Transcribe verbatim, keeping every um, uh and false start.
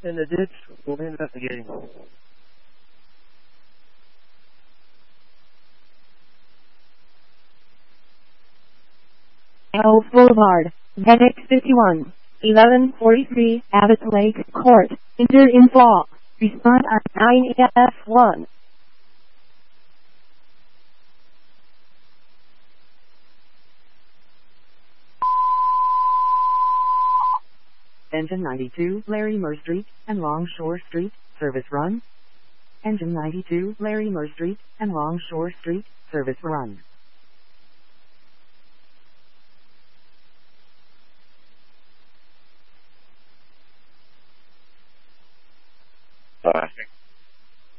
In the ditch. We'll be investigating. Elf Boulevard, N X fifty-one, eleven forty-three, Abbott Lake Court, injured in fall. Respond at nine F one. Engine ninety-two, Larrymer Street and Longshore Street, service run. Engine ninety-two, Larrymer Street and Longshore Street, service run. Bye.